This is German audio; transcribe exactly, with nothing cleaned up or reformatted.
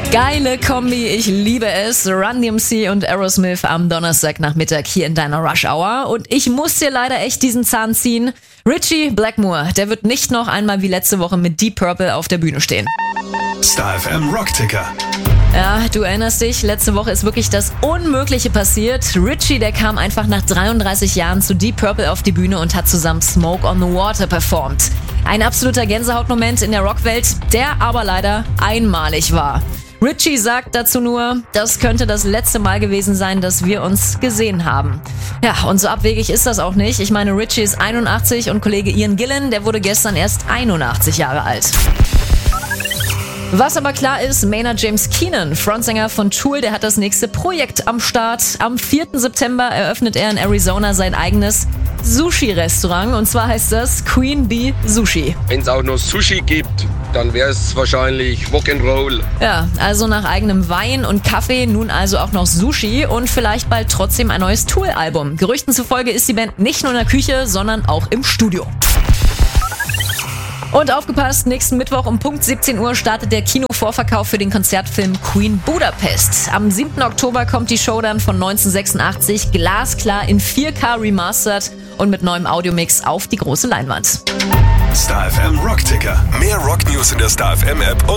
Geile Kombi, ich liebe es. Run D M C und Aerosmith am Donnerstagnachmittag hier in deiner Rush Hour. Und ich muss dir leider echt diesen Zahn ziehen. Ritchie Blackmore, der wird nicht noch einmal wie letzte Woche mit Deep Purple auf der Bühne stehen. Star F M Rockticker. Ja, du erinnerst dich, letzte Woche ist wirklich das Unmögliche passiert. Ritchie, der kam einfach nach dreiunddreißig Jahren zu Deep Purple auf die Bühne und hat zusammen Smoke on the Water performt. Ein absoluter Gänsehautmoment in der Rockwelt, der aber leider einmalig war. Ritchie sagt dazu nur, das könnte das letzte Mal gewesen sein, dass wir uns gesehen haben. Ja, und so abwegig ist das auch nicht. Ich meine, Ritchie ist einundachtzig und Kollege Ian Gillan, der wurde gestern erst einundachtzig Jahre alt. Was aber klar ist, Maynard James Keenan, Frontsänger von Tool, der hat das nächste Projekt am Start. Am vierten September eröffnet er in Arizona sein eigenes Sushi-Restaurant und zwar heißt das Queen Bee Sushi. Wenn es auch noch Sushi gibt, dann wäre es wahrscheinlich Rock'n'Roll. Ja, also nach eigenem Wein und Kaffee nun also auch noch Sushi und vielleicht bald trotzdem ein neues Tool-Album. Gerüchten zufolge ist die Band nicht nur in der Küche, sondern auch im Studio. Und aufgepasst, nächsten Mittwoch um Punkt siebzehn Uhr startet der Kinovorverkauf für den Konzertfilm Queen Budapest. Am siebten Oktober kommt die Show dann von neunzehnhundertsechsundachtzig glasklar in vier K remastered und mit neuem Audiomix auf die große Leinwand. Star F M Rockticker. Mehr Rocknews in der Star F M App und